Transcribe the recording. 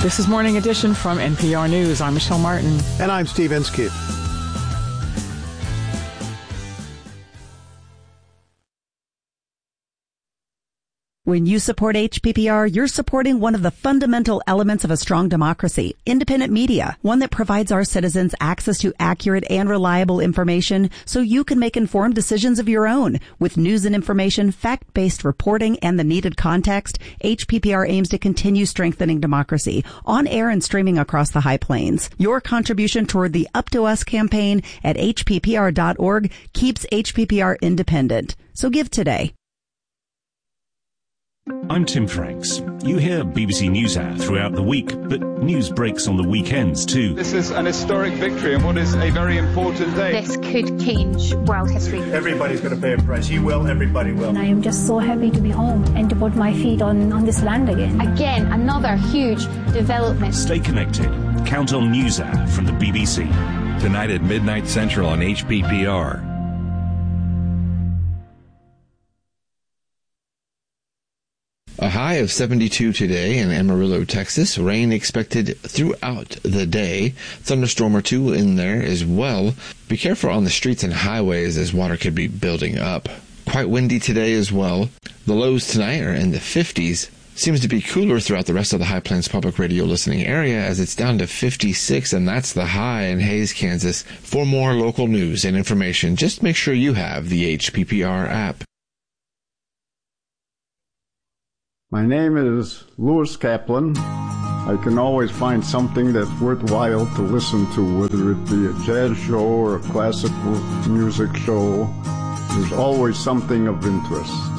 This is Morning Edition from NPR News. I'm Michelle Martin. And I'm Steve Inskeep. When you support HPPR, you're supporting one of the fundamental elements of a strong democracy, independent media, one that provides our citizens access to accurate and reliable information so you can make informed decisions of your own. With news and information, fact-based reporting, and the needed context, HPPR aims to continue strengthening democracy on air and streaming across the High Plains. Your contribution toward the Up to Us campaign at hppr.org keeps HPPR independent. So give today. I'm Tim Franks. You hear BBC NewsHour throughout the week, but news breaks on the weekends too. This is an historic victory and what is a very important day. This could change world history. Everybody's going to pay a price. You will, everybody will. And I am just so happy to be home and to put my feet on this land again. Again, another huge development. Stay connected. Count on NewsHour from the BBC. Tonight at midnight Central on HPPR. A high of 72 today in Amarillo, Texas. Rain expected throughout the day. Thunderstorm or two in there as well. Be careful on the streets and highways as water could be building up. Quite windy today as well. The lows tonight are in the 50s. Seems to be cooler throughout the rest of the High Plains Public Radio listening area as it's down to 56, and that's the high in Hays, Kansas. For more local news and information, just make sure you have the HPPR app. My name is Louis Kaplan. I can always find something that's worthwhile to listen to, whether it be a jazz show or a classical music show. There's always something of interest.